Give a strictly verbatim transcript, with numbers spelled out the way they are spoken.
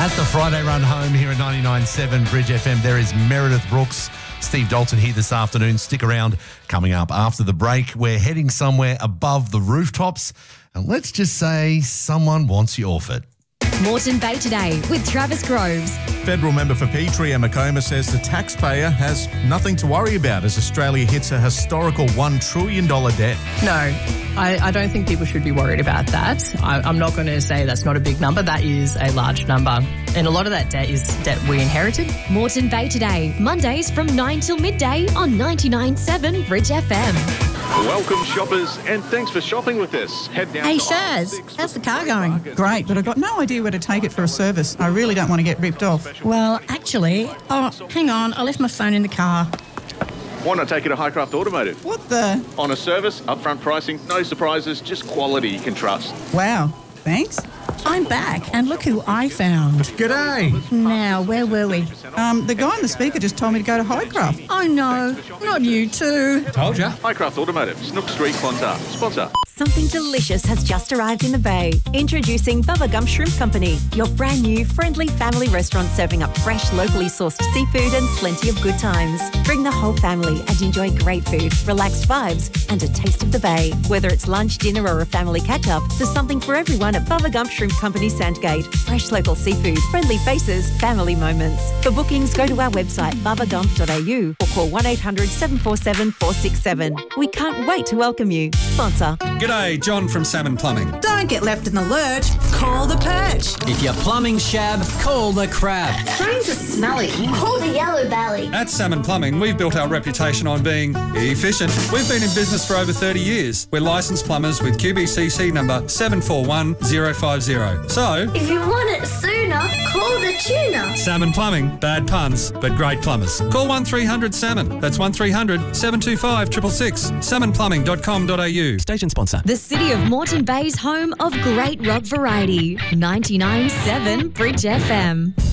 At the Friday run home here at ninety-nine point seven Bridge F M, there is Meredith Brooks, Steve Dalton here this afternoon. Stick around. Coming up after the break, we're heading somewhere above the rooftops. And let's just say someone wants you off it. Moreton Bay Today with Travis Groves. Federal member for Petrie, Emma Comer, says the taxpayer has nothing to worry about as Australia hits a historical one trillion dollars debt. No, I, I don't think people should be worried about that. I, I'm not going to say that's not a big number. That is a large number. And a lot of that debt is debt we inherited. Moreton Bay Today, Mondays from nine till midday on ninety-nine point seven Bridge F M. Welcome, shoppers, and thanks for shopping with us. Head down Hey, to Shaz, how's the car going? Great, but I've got no idea where to take it for a service. I really don't want to get ripped off. Well, actually, oh, hang on, I left my phone in the car. Why not take it to Highcraft Automotive? What the? On a service, upfront pricing, no surprises, just quality you can trust. Wow, thanks. I'm back, and look who I found. G'day. Now, where were we? Um, the guy on the speaker just told me to go to Highcraft. Oh, no, not you too. Told ya. Highcraft Automotive, Snook Street, Clontarf. Sponsor. Something delicious has just arrived in the Bay. Introducing Bubba Gump Shrimp Company, your brand new, friendly family restaurant serving up fresh, locally sourced seafood and plenty of good times. Bring the whole family and enjoy great food, relaxed vibes, and a taste of the Bay. Whether it's lunch, dinner, or a family catch-up, there's something for everyone at Bubba Gump Shrimp Company Sandgate. Fresh local seafood, friendly faces, family moments. For bookings, go to our website, bubba gump dot a u or call one eight hundred seven four seven four six seven. We can't wait to welcome you. Sponsor. G'day, John from Salmon Plumbing. Don't get left in the lurch. Call the Perch. If you're plumbing shab, call the Crab. Drains are smelly. Call the Yellow Belly. At Salmon Plumbing, we've built our reputation on being efficient. We've been in business for over thirty years. We're licensed plumbers with Q B C C number seven four one zero five zero. So, if you want it sooner, call the tuna. Salmon Plumbing, bad puns, but great plumbers. Call one three hundred salmon. That's one three hundred seven two five six six six. salmon plumbing dot com dot a u. Station sponsor. The city of Moreton Bay's home of great rock variety. ninety-nine point seven Bridge F M.